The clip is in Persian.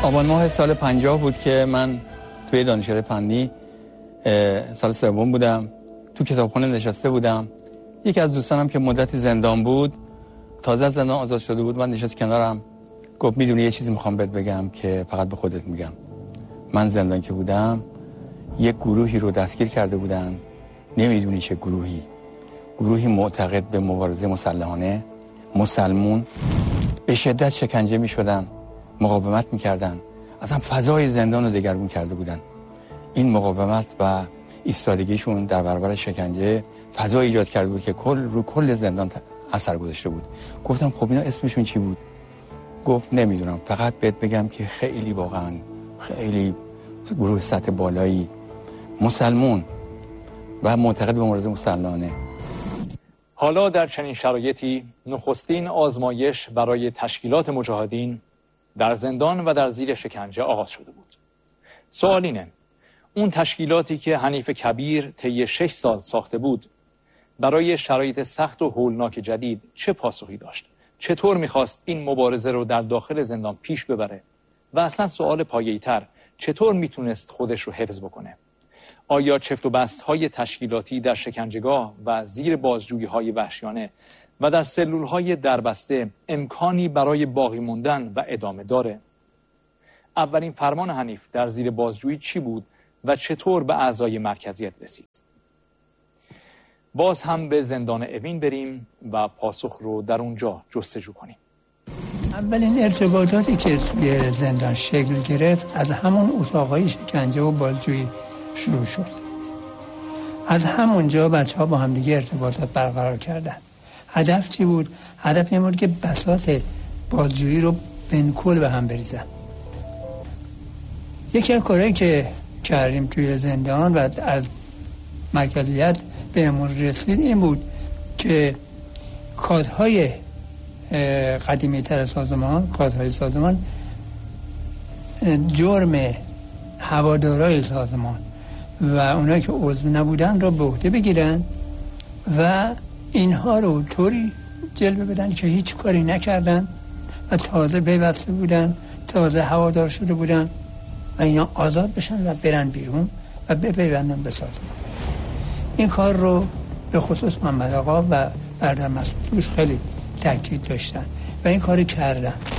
آبان ماه سال 50 بود که من توی دانشگاه فنی سال سوم بودم، تو کتابخونه نشسته بودم. یکی از دوستانم که مدتی زندان بود، تازه از زندان آزاد شده بود، من نشست کنارم، گفت میدونی یه چیزی میخوام بهت بگم که فقط به خودت میگم. من زندان که بودم یک گروهی رو دستگیر کرده بودن، نمیدونی چه گروهی معتقد به مبارزه مسلحانه، مسلمون، به شدت شکنجه میشدن، مقاومت میکردن، اصلا فضای زندان رو دگرگون کرده بودن. این مقاومت و ایستادگیشون در برابر شکنجه فضا ایجاد کرده بود که کل زندان اثر گذاشته بود. گفتم خب اینا اسمشون چی بود؟ گفت نمیدونم، فقط بهت بگم که خیلی واقعا خیلی گروه سطح بالایی، مسلمون و معتقد به مبارزه مسلحانه. حالا در چنین شرایطی نخستین آزمایش برای تشکیلات مجاهدین در زندان و در زیر شکنجه آغاز شده بود. سوال اینه، اون تشکیلاتی که حنیف کبیر طی 6 سال ساخته بود برای شرایط سخت و هولناک جدید چه پاسخی داشت؟ چطور میخواست این مبارزه رو در داخل زندان پیش ببره؟ و اصلا سوال پایه‌ای‌تر، چطور میتونست خودش رو حفظ بکنه؟ آیا چفت و بست‌های تشکیلاتی در شکنجهگاه و زیر بازجویی‌های وحشیانه و در سلول‌های دربسته امکانی برای باقی موندن و ادامه داره؟ اولین فرمان حنیف در زیر بازجویی چی بود و چطور به اعضای مرکزیت رسید؟ باز هم به زندان اوین بریم و پاسخ رو در اونجا جستجو کنیم. اولین ارتباطاتی که توی زندان شکل گرفت از همون اتاقهای شکنجه و بازجویی شروع شد. از همونجا بچه‌ها با همدیگه ارتباطات برقرار کردن. هدف چی بود؟ هدف این بود که بساط بازجویی رو بنکل به هم بریزن. یکی از کارهایی که کردیم توی زندان و از مرکزیت بهمون رسید این بود که کادهای قدیمی تر سازمان، کادهای سازمان، جرم هوادارای سازمان و اونایی که عضو نبودن رو به عهده بگیرن و اینها رو طوری جلوه بدن که هیچ کاری نکردن و تازه پیوسته بودن، تازه هوادار شده بودن و اینا آزاد بشن و برن بیرون و بپیوندن به سازمان. این کار رو به خصوص محمد آقا و برادر مسعود خیلی تاکید داشتن و این کار کردن.